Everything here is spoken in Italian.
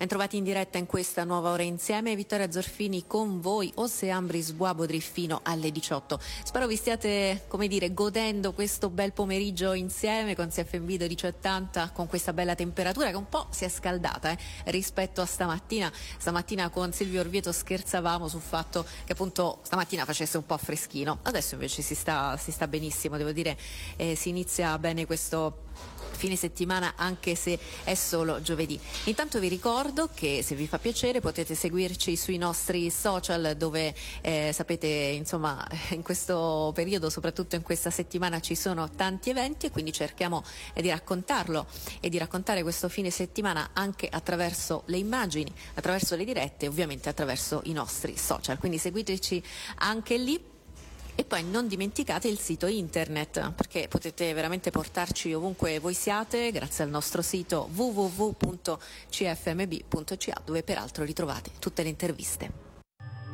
Bentrovati in diretta in questa nuova ora insieme. Vittoria Zorfini con voi, Oseambris Buabodri fino alle 18. Spero vi stiate, godendo questo bel pomeriggio insieme con CFM 1280, con questa bella temperatura che un po' si è scaldata rispetto a stamattina. Stamattina con Silvio Orvieto scherzavamo sul fatto che appunto stamattina facesse un po' freschino. Adesso invece si sta benissimo, devo dire, si inizia bene questo fine settimana, anche se è solo giovedì. Intanto vi ricordo che se vi fa piacere potete seguirci sui nostri social, dove sapete, insomma, in questo periodo, soprattutto in questa settimana, ci sono tanti eventi e quindi cerchiamo di raccontarlo e di raccontare questo fine settimana anche attraverso le immagini, attraverso le dirette e ovviamente attraverso i nostri social. Quindi seguiteci anche lì. E poi non dimenticate il sito internet, perché potete veramente portarci ovunque voi siate grazie al nostro sito www.cfmb.ca, dove peraltro ritrovate tutte le interviste.